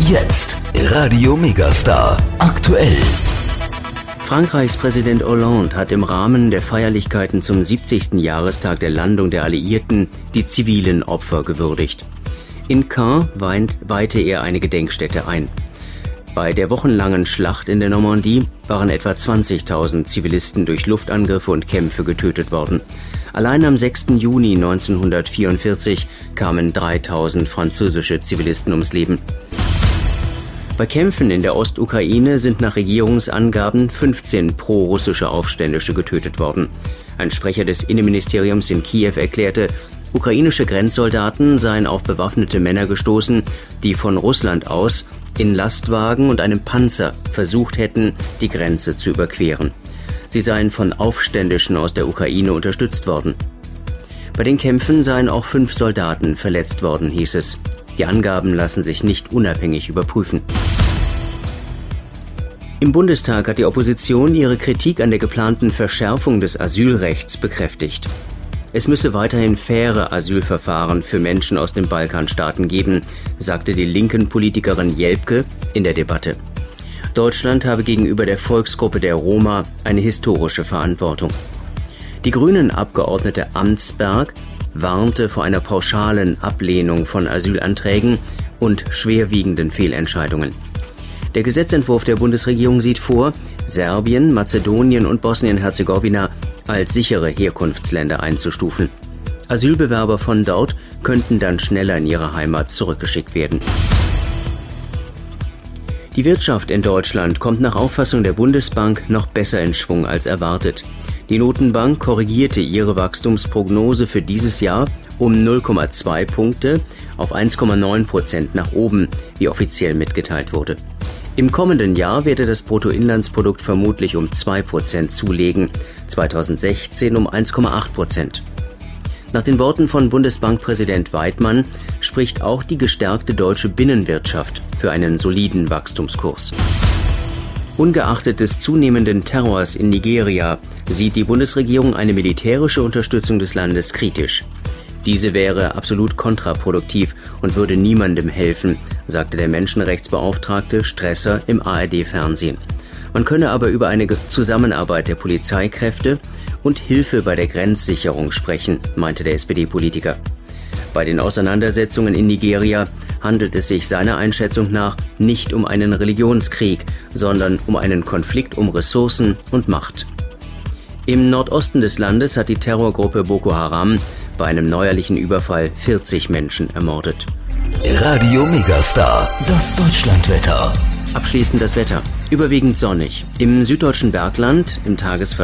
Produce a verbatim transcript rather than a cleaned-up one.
Jetzt Radio Megastar aktuell. Frankreichs Präsident Hollande hat im Rahmen der Feierlichkeiten zum siebzigsten Jahrestag der Landung der Alliierten die zivilen Opfer gewürdigt. In Caen weihte er eine Gedenkstätte ein. Bei der wochenlangen Schlacht in der Normandie waren etwa zwanzigtausend Zivilisten durch Luftangriffe und Kämpfe getötet worden. Allein am sechsten Juni neunzehnhundertvierundvierzig kamen dreitausend französische Zivilisten ums Leben. Bei Kämpfen in der Ostukraine sind nach Regierungsangaben fünfzehn pro-russische Aufständische getötet worden. Ein Sprecher des Innenministeriums in Kiew erklärte, ukrainische Grenzsoldaten seien auf bewaffnete Männer gestoßen, die von Russland aus in Lastwagen und einem Panzer versucht hätten, die Grenze zu überqueren. Sie seien von Aufständischen aus der Ukraine unterstützt worden. Bei den Kämpfen seien auch fünf Soldaten verletzt worden, hieß es. Die Angaben lassen sich nicht unabhängig überprüfen. Im Bundestag hat die Opposition ihre Kritik an der geplanten Verschärfung des Asylrechts bekräftigt. Es müsse weiterhin faire Asylverfahren für Menschen aus den Balkanstaaten geben, sagte die linken Politikerin Jelpke in der Debatte. Deutschland habe gegenüber der Volksgruppe der Roma eine historische Verantwortung. Die Grünen-Abgeordnete Amtsberg warnte vor einer pauschalen Ablehnung von Asylanträgen und schwerwiegenden Fehlentscheidungen. Der Gesetzentwurf der Bundesregierung sieht vor, Serbien, Mazedonien und Bosnien-Herzegowina als sichere Herkunftsländer einzustufen. Asylbewerber von dort könnten dann schneller in ihre Heimat zurückgeschickt werden. Die Wirtschaft in Deutschland kommt nach Auffassung der Bundesbank noch besser in Schwung als erwartet. Die Notenbank korrigierte ihre Wachstumsprognose für dieses Jahr um null Komma zwei Punkte auf eins Komma neun Prozent nach oben, wie offiziell mitgeteilt wurde. Im kommenden Jahr werde das Bruttoinlandsprodukt vermutlich um zwei Prozent zulegen, zweitausendsechzehn um eins Komma acht Prozent. Nach den Worten von Bundesbankpräsident Weidmann spricht auch die gestärkte deutsche Binnenwirtschaft für einen soliden Wachstumskurs. Ungeachtet des zunehmenden Terrors in Nigeria sieht die Bundesregierung eine militärische Unterstützung des Landes kritisch. Diese wäre absolut kontraproduktiv und würde niemandem helfen, sagte der Menschenrechtsbeauftragte Stresser im A R D-Fernsehen. Man könne aber über eine Zusammenarbeit der Polizeikräfte und Hilfe bei der Grenzsicherung sprechen, meinte der S P D-Politiker. Bei den Auseinandersetzungen in Nigeria handelt es sich seiner Einschätzung nach nicht um einen Religionskrieg, sondern um einen Konflikt um Ressourcen und Macht. Im Nordosten des Landes hat die Terrorgruppe Boko Haram bei einem neuerlichen Überfall vierzig Menschen ermordet. Radio Megastar, das Deutschlandwetter. Abschließend das Wetter. Überwiegend sonnig. Im süddeutschen Bergland im Tagesverlauf